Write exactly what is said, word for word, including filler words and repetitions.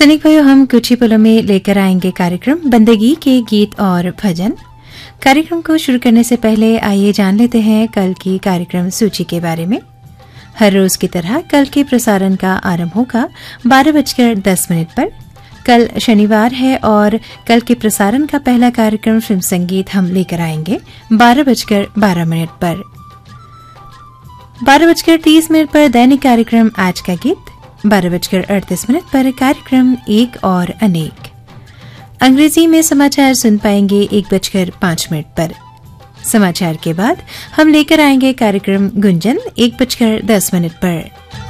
सैनिक भाइयों, हम कुछ ही पलों में लेकर आएंगे कार्यक्रम बंदगी के गीत और भजन। कार्यक्रम को शुरू करने से पहले आइए जान लेते हैं कल की कार्यक्रम सूची के बारे में। हर रोज की तरह कल के प्रसारण का आरंभ होगा बारह बजकर दस मिनट पर। कल शनिवार है और कल के प्रसारण का पहला कार्यक्रम फिल्म संगीत हम लेकर आएंगे बारह बजकर बारह मिनट पर। बारह बजकर तीस मिनट पर दैनिक कार्यक्रम आज का गीत। बारह बजकर अड़तीस मिनट पर कार्यक्रम एक और अनेक। अंग्रेजी में समाचार सुन पाएंगे एक बजकर पांच मिनट पर। समाचार के बाद हम लेकर आएंगे कार्यक्रम गुंजन एक बजकर दस मिनट पर।